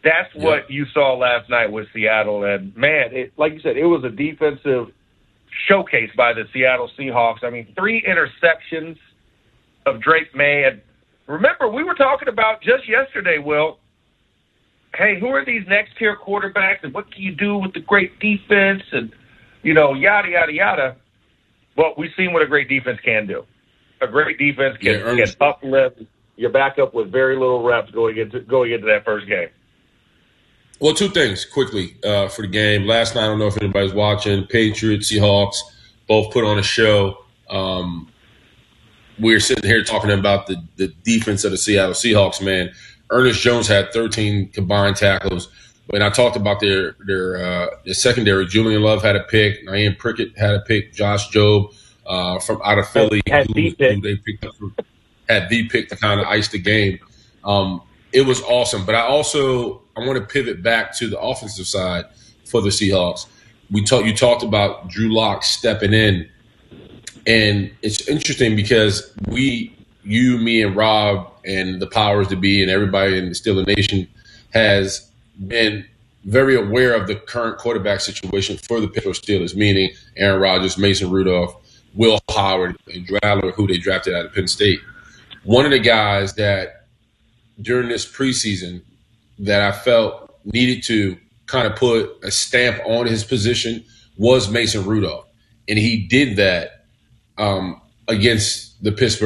That's what you saw last night with Seattle. And, man, like you said, it was a defensive showcase by the Seattle Seahawks. I mean, 3 interceptions of Drake May. And remember, we were talking about just yesterday, Will, hey, who are these next-tier quarterbacks and what can you do with the great defense and, yada, yada, yada. Well, we've seen what a great defense can do. A great defense can uplift your backup with very little reps going into that first game. Well, 2 things quickly for the game. Last night, I don't know if anybody's watching, Patriots, Seahawks, both put on a show. We were sitting here talking about the defense of the Seattle Seahawks, man. Ernest Jones had 13 combined tackles. When I talked about their secondary, Julian Love had a pick, Naeem Prickett had a pick, Josh Jobe from out of Philly, who they picked up had the pick to kind of ice the game. It was awesome. But I want to pivot back to the offensive side for the Seahawks. You talked about Drew Lock stepping in, and it's interesting because you, me, and Rob, and the powers to be, and everybody in the Steeler Nation has been very aware of the current quarterback situation for the Pittsburgh Steelers, meaning Aaron Rodgers, Mason Rudolph, Will Howard, and Drew Allar, who they drafted out of Penn State. One of the guys that during this preseason that I felt needed to kind of put a stamp on his position was Mason Rudolph. And he did that against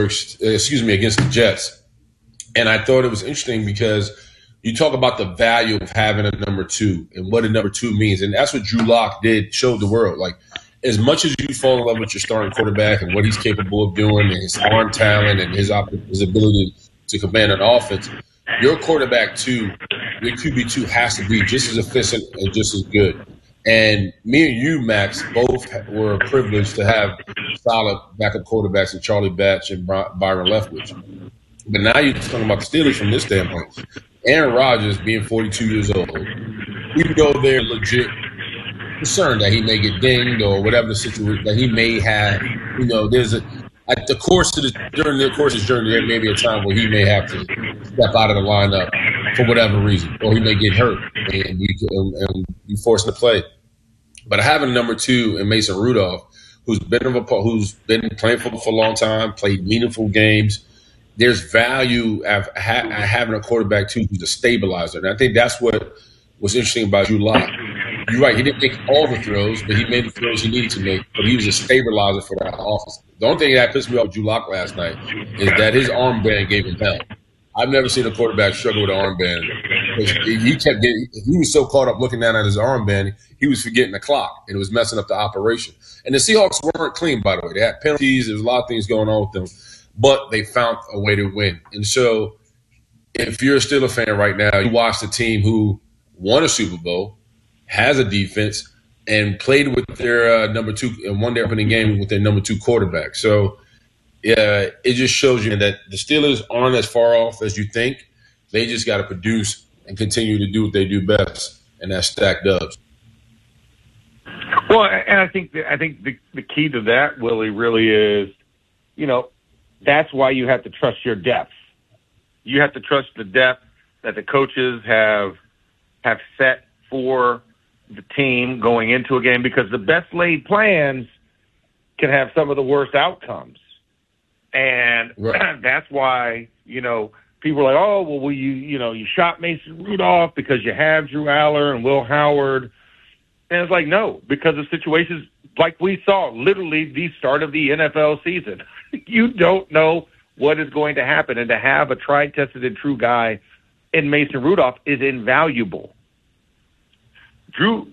the Jets. And I thought it was interesting because you talk about the value of having a number 2 and what a number 2 means. And that's what Drew Lock did, showed the world. Like, as much as you fall in love with your starting quarterback and what he's capable of doing and his arm talent and his ability to command an offense, your quarterback 2, your QB2 has to be just as efficient and just as good. And me and you, Max, both were privileged to have solid backup quarterbacks in Charlie Batch and Byron Leftwich. But now you're talking about the Steelers from this standpoint. Aaron Rodgers being 42 years old, even though they're legit concerned that he may get dinged or whatever the situation that he may have, there's during the course of his journey, there may be a time where he may have to step out of the lineup for whatever reason, or he may get hurt and be forced to play. But having number 2 in Mason Rudolph, who's been playing football for a long time, played meaningful games, there's value at having a quarterback too who's a stabilizer, and I think that's what was interesting about Drew Lock. You're right; he didn't make all the throws, but he made the throws he needed to make. But he was a stabilizer for that offense. The only thing that pissed me off with Drew Lock last night is that his armband gave him hell. I've never seen a quarterback struggle with an armband. He was so caught up looking down at his armband, he was forgetting the clock, and it was messing up the operation. And the Seahawks weren't clean, by the way. They had penalties. There was a lot of things going on with them, but they found a way to win. And so if you're a Steelers fan right now, you watch the team who won a Super Bowl, has a defense, and played with their number 2 and won their opening game with their number 2 quarterback. So it just shows you that the Steelers aren't as far off as you think. They just got to produce and continue to do what they do best, and that's stack dubs. Well, and I think the key to that, Willie, really is, that's why you have to trust your depth. You have to trust the depth that the coaches have set for the team going into a game, because the best laid plans can have some of the worst outcomes. And that's why, people are like, oh, well, you shot Mason Rudolph because you have Drew Allar and Will Howard. And it's like, no, because of situations like we saw, literally the start of the NFL season. You don't know what is going to happen. And to have a tried, tested, and true guy in Mason Rudolph is invaluable. Drew,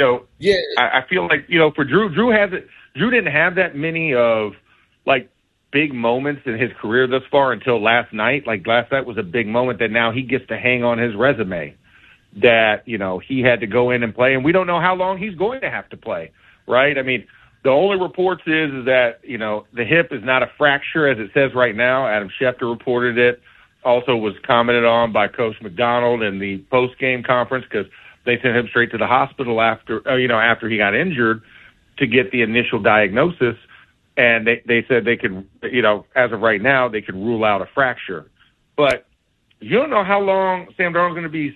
I feel like, for Drew didn't have that many of, like, big moments in his career thus far until last night. Like, last night was a big moment that now he gets to hang on his resume, that, he had to go in and play, and we don't know how long he's going to have to play, right? I mean, the only reports is that, the hip is not a fracture as it says right now. Adam Schefter reported it. Also was commented on by Coach McDonald in the post-game conference, because they sent him straight to the hospital after he got injured to get the initial diagnosis. And they said they could, as of right now, they could rule out a fracture. But you don't know how long Sam Darnold's going to be